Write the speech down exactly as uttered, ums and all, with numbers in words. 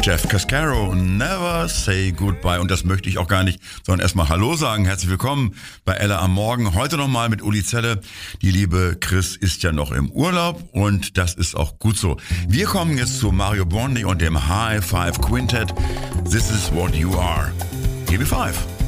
Jeff Cascaro, Never Say Goodbye. Und das möchte ich auch gar nicht, sondern erstmal Hallo sagen. Herzlich willkommen bei Ella am Morgen. Heute nochmal mit Uli Zelle. Die liebe Chris ist ja noch im Urlaub und das ist auch gut so. Wir kommen jetzt zu Mario Bondi und dem High Five Quintet. This is what you are. G B fünf.